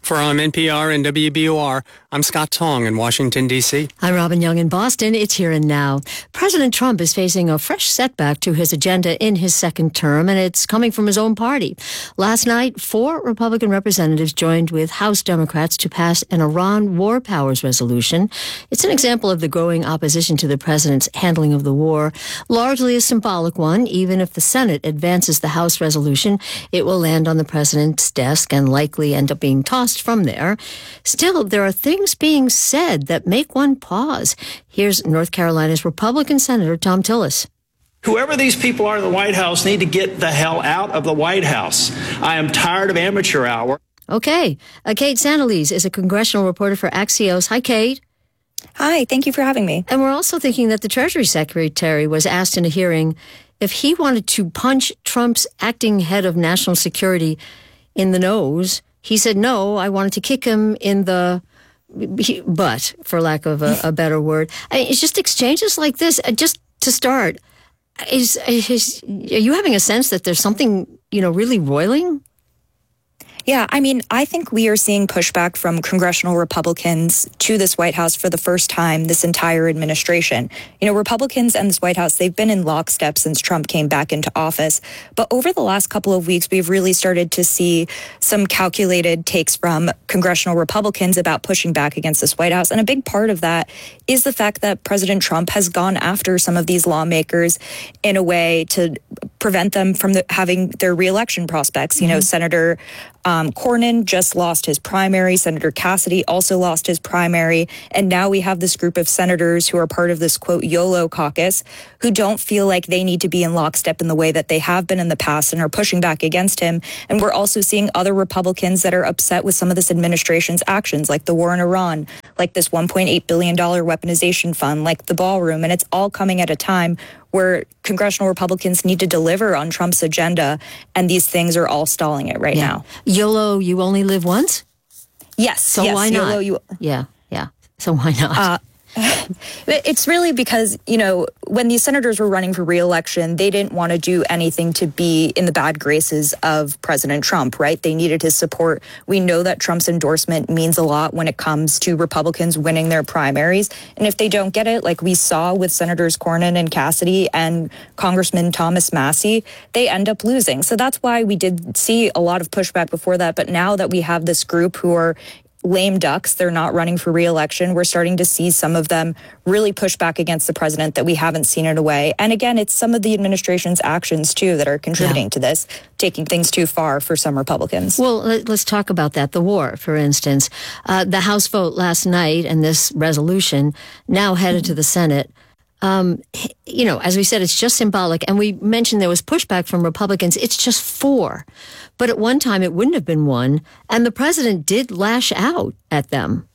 For NPR and WBUR, I'm Scott Tong in Washington, D.C. I'm Robin Young in Boston. It's Here and Now. President Trump is facing a fresh setback to his agenda in his second term, and it's coming from his own party. Last night, 4 Republican representatives joined with House Democrats to pass an Iran war powers resolution. It's an example of the growing opposition to the president's handling of the war, largely a symbolic one. Even if the Senate advances the House resolution, it will land on the president's desk and likely end up being tossed from there. Still, there are things being said that make one pause. Here's North Carolina's Republican Senator Thom Tillis. Whoever these people are in the White House need to get the hell out of the White House. I am tired of amateur hour. Okay. Kate Sandilands is a congressional reporter for Axios. Hi, Kate. Hi, thank you for having me. And we're also thinking that the Treasury Secretary was asked in a hearing if he wanted to punch Trump's acting head of national security in the nose. He said, no, I wanted to kick him in the butt, for lack of a better word. It's just exchanges like this. Just to start, are you having a sense that there's something, really roiling? Yeah, I think we are seeing pushback from congressional Republicans to this White House for the first time this entire administration. Republicans and this White House, they've been in lockstep since Trump came back into office. But over the last couple of weeks, we've really started to see some calculated takes from congressional Republicans about pushing back against this White House. And a big part of that is the fact that President Trump has gone after some of these lawmakers in a way to prevent them from having their reelection prospects. Senator Cornyn just lost his primary. Senator Cassidy also lost his primary. And now we have this group of senators who are part of this, quote, YOLO caucus, who don't feel like they need to be in lockstep in the way that they have been in the past and are pushing back against him. And we're also seeing other Republicans that are upset with some of this administration's actions, like the war in Iran, like this $1.8 billion weaponization fund, like the ballroom. And it's all coming at a time where congressional Republicans need to deliver on Trump's agenda, and these things are all stalling it right now. YOLO, you only live once? Yes. So yes, why not? YOLO, Yeah. So why not? It's really because, when these senators were running for re-election, they didn't want to do anything to be in the bad graces of President Trump, right? They needed his support. We know that Trump's endorsement means a lot when it comes to Republicans winning their primaries. And if they don't get it, like we saw with Senators Cornyn and Cassidy and Congressman Thomas Massie, they end up losing. So that's why we did see a lot of pushback before that. But now that we have this group who are lame ducks, they're not running for re-election, we're starting to see some of them really push back against the president that we haven't seen in a way. And again, it's some of the administration's actions, too, that are contributing to this, taking things too far for some Republicans. Well, let's talk about that. The war, for instance. The House vote last night and this resolution now headed to the Senate. As we said, it's just symbolic. And we mentioned there was pushback from Republicans. It's just 4. But at one time, it wouldn't have been 1. And the president did lash out at them.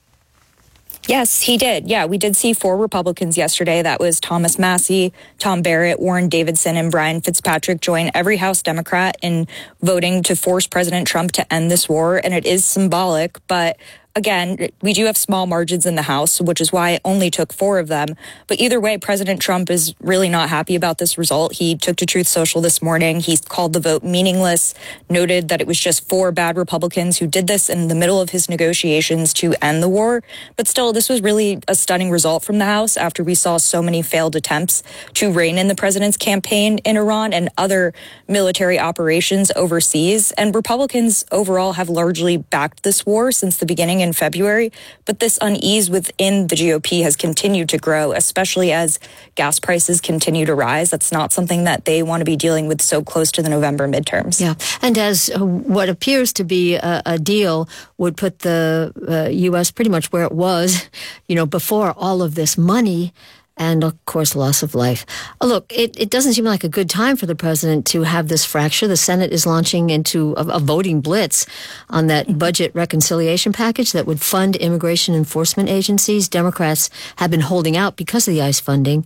Yes, he did. Yeah, we did see 4 Republicans yesterday. That was Thomas Massie, Tom Barrett, Warren Davidson, and Brian Fitzpatrick join every House Democrat in voting to force President Trump to end this war. And it is symbolic, but again, we do have small margins in the House, which is why it only took 4 of them. But either way, President Trump is really not happy about this result. He took to Truth Social this morning. He called the vote meaningless, noted that it was just 4 bad Republicans who did this in the middle of his negotiations to end the war. But still, this was really a stunning result from the House after we saw so many failed attempts to rein in the president's campaign in Iran and other military operations overseas. And Republicans overall have largely backed this war since the beginning in February, but this unease within the GOP has continued to grow, especially as gas prices continue to rise. That's not something that they want to be dealing with so close to the November midterms. Yeah, and as what appears to be a deal would put the U.S. pretty much where it was, before all of this money and, of course, loss of life. Look, it doesn't seem like a good time for the president to have this fracture. The Senate is launching into a voting blitz on that budget reconciliation package that would fund immigration enforcement agencies. Democrats have been holding out because of the ICE funding.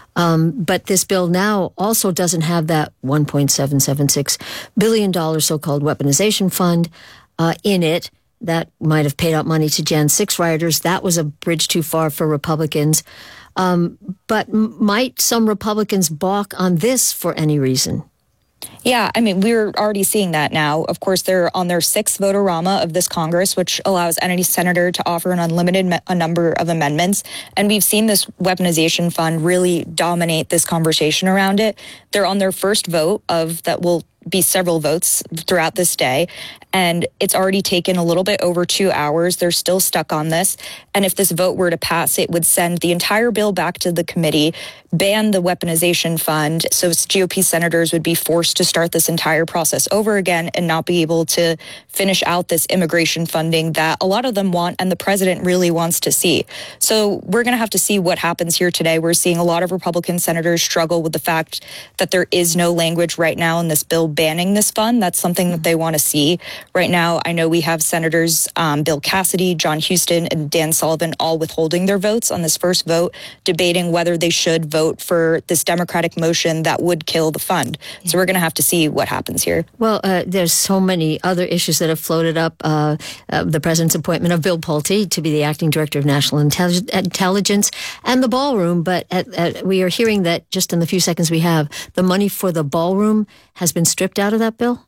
But this bill now also doesn't have that $1.776 billion so-called weaponization fund in it. That might have paid out money to Jan 6 rioters. That was a bridge too far for Republicans. But might some Republicans balk on this for any reason? Yeah, I mean, we're already seeing that now. Of course, they're on their 6th vote-a-rama of this Congress, which allows any senator to offer an unlimited number of amendments. And we've seen this weaponization fund really dominate this conversation around it. They're on their first vote of that will be several votes throughout this day. And it's already taken a little bit over 2 hours. They're still stuck on this. And if this vote were to pass, it would send the entire bill back to the committee, ban the weaponization fund. So GOP senators would be forced to start this entire process over again and not be able to finish out this immigration funding that a lot of them want and the president really wants to see. So we're going to have to see what happens here today. We're seeing a lot of Republican senators struggle with the fact that there is no language right now in this bill banning this fund. That's something that they want to see. Right now, I know we have Senators Bill Cassidy, John Huston, and Dan Sullivan all withholding their votes on this first vote, debating whether they should vote for this Democratic motion that would kill the fund. So we're going to have to see what happens here. Well, there's so many other issues that have floated up. The president's appointment of Bill Pulte to be the acting director of national intelligence and the ballroom. But we are hearing that just in the few seconds we have, the money for the ballroom has been stripped out of that bill?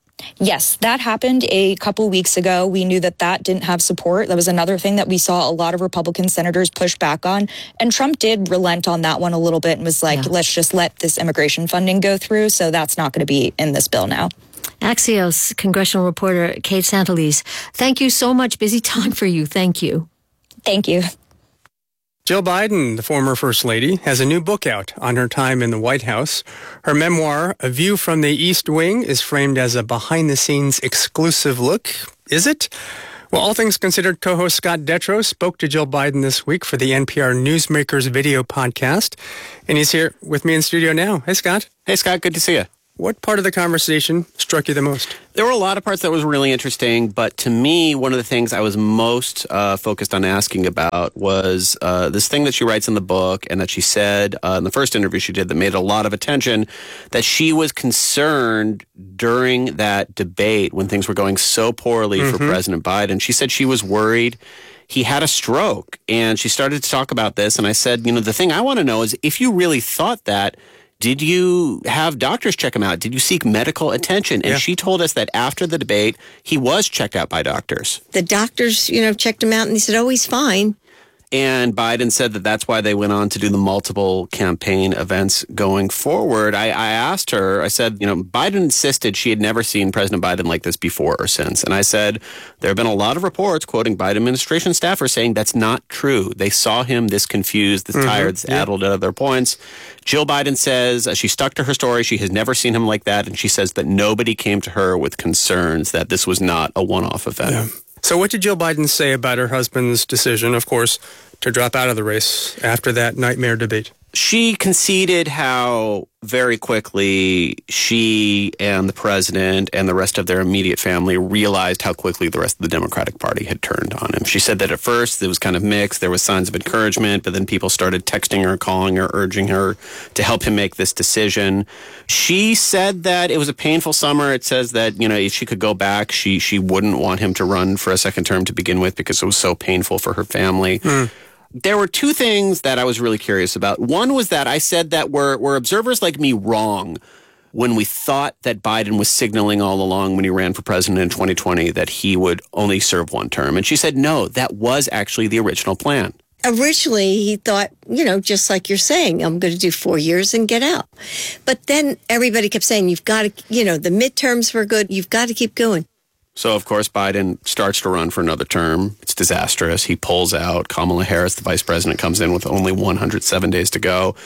Yes, that happened a couple weeks ago. We knew that didn't have support. That was another thing that we saw a lot of Republican senators push back on. And Trump did relent on that one a little bit and was like, let's just let this immigration funding go through. So that's not going to be in this bill now. Axios congressional reporter Kate Santelise, thank you so much. Busy time for you. Thank you. Thank you. Jill Biden, the former First Lady, has a new book out on her time in the White House. Her memoir, A View from the East Wing, is framed as a behind-the-scenes exclusive look. Is it? Well, all things considered, co-host Scott Detrow spoke to Jill Biden this week for the NPR Newsmakers video podcast, and he's here with me in studio now. Hey, Scott. Hey, Scott. Good to see you. What part of the conversation struck you the most? There were a lot of parts that was really interesting, but to me, one of the things I was most focused on asking about was this thing that she writes in the book and that she said in the first interview she did that made a lot of attention, that she was concerned during that debate when things were going so poorly for President Biden. She said she was worried he had a stroke, and she started to talk about this, and I said, the thing I want to know is if you really thought that, did you have doctors check him out? Did you seek medical attention? And she told us that after the debate, he was checked out by doctors. The doctors, checked him out and he said, oh, he's fine. And Biden said that that's why they went on to do the multiple campaign events going forward. I asked her, I said, Biden insisted she had never seen President Biden like this before or since. And I said, there have been a lot of reports quoting Biden administration staffers saying that's not true. They saw him this confused, this tired, this addled at other points. Jill Biden says she stuck to her story. She has never seen him like that. And she says that nobody came to her with concerns that this was not a one-off event. Yeah. So what did Jill Biden say about her husband's decision, of course, to drop out of the race after that nightmare debate? She conceded how very quickly she and the president and the rest of their immediate family realized how quickly the rest of the Democratic Party had turned on him. She said that at first it was kind of mixed. There was signs of encouragement, but then people started texting her, calling her, urging her to help him make this decision. She said that it was a painful summer. It says that, if she could go back, she wouldn't want him to run for a second term to begin with because it was so painful for her family. There were two things that I was really curious about. One was that I said that were observers like me wrong when we thought that Biden was signaling all along when he ran for president in 2020 that he would only serve one term. And she said, no, that was actually the original plan. Originally, he thought, just like you're saying, I'm going to do 4 years and get out. But then everybody kept saying, you've got to, the midterms were good. You've got to keep going. So, of course, Biden starts to run for another term. It's disastrous. He pulls out. Kamala Harris, the vice president, comes in with only 107 days to go.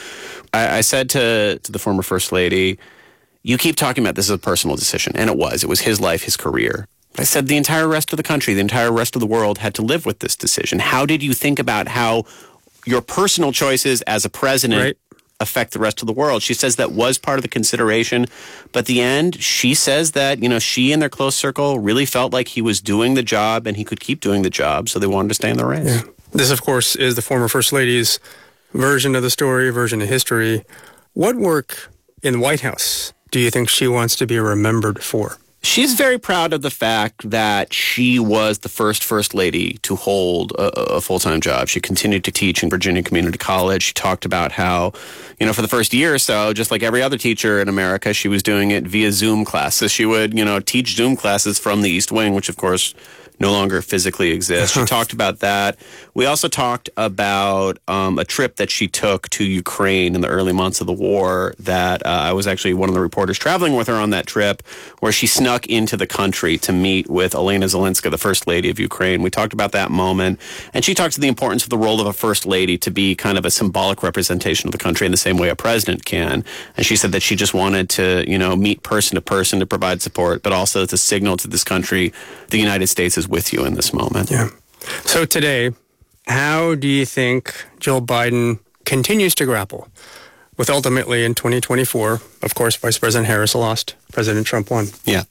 I said to the former first lady, you keep talking about this as a personal decision. And it was. It was his life, his career. I said the entire rest of the country, the entire rest of the world had to live with this decision. How did you think about how your personal choices as a president affect the rest of the world? She says that was part of the consideration. But at the end, she says that, she and their close circle really felt like he was doing the job and he could keep doing the job. So they wanted to stay in the race. Yeah. This, of course, is the former First Lady's version of the story, version of history. What work in the White House do you think she wants to be remembered for? She's very proud of the fact that she was the first lady to hold a full-time job. She continued to teach in Virginia Community College. She talked about how, for the first year or so, just like every other teacher in America, she was doing it via Zoom classes. She would, teach Zoom classes from the East Wing, which, of course, no longer physically exists. She talked about that. We also talked about a trip that she took to Ukraine in the early months of the war that I was actually one of the reporters traveling with her on that trip, where she snuck into the country to meet with Elena Zelenska, the First Lady of Ukraine. We talked about that moment, and she talked to the importance of the role of a First Lady to be kind of a symbolic representation of the country in the same way a president can. And she said that she just wanted to, meet person to person to provide support, but also to signal to this country the United States is with you in this moment. Yeah. So today, how do you think Jill Biden continues to grapple with ultimately in 2024, of course, Vice President Harris lost, President Trump won? Yeah.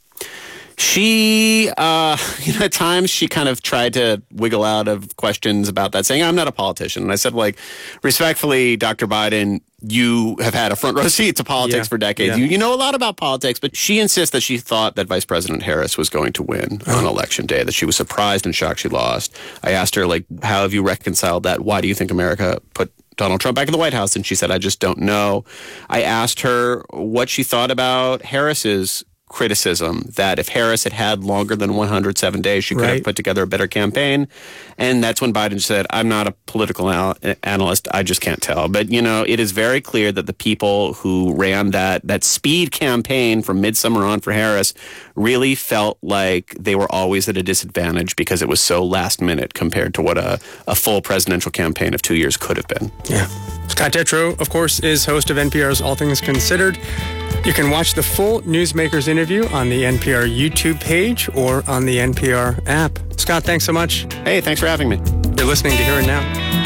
She, at times she kind of tried to wiggle out of questions about that, saying, I'm not a politician. And I said, respectfully, Dr. Biden, you have had a front row seat to politics for decades. Yeah. You know a lot about politics, but she insists that she thought that Vice President Harris was going to win on Election Day, that she was surprised and shocked she lost. I asked her, how have you reconciled that? Why do you think America put Donald Trump back in the White House? And she said, I just don't know. I asked her what she thought about Harris's criticism that if Harris had had longer than 107 days, she could have put together a better campaign. And that's when Biden said, I'm not a political analyst. I just can't tell. But, it is very clear that the people who ran that speed campaign from midsummer on for Harris really felt like they were always at a disadvantage because it was so last minute compared to what a full presidential campaign of 2 years could have been. Yeah. Scott Detrow, of course, is host of NPR's All Things Considered. You can watch the full Newsmakers interview on the NPR YouTube page or on the NPR app. Scott, thanks so much. Hey, thanks for having me. You're listening to Here and Now.